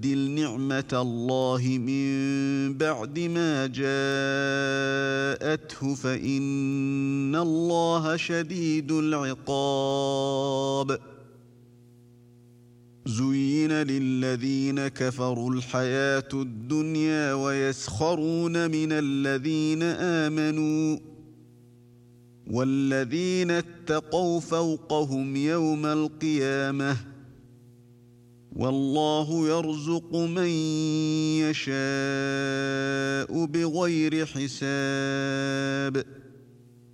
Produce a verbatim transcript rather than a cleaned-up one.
يبدل نعمة الله من بعد ما جاءته فإن الله شديد العقاب. زين للذين كفروا الحياة الدنيا ويسخرون من الذين آمنوا والذين اتقوا فوقهم يوم القيامة والله يرزق من يشاء بغير حساب.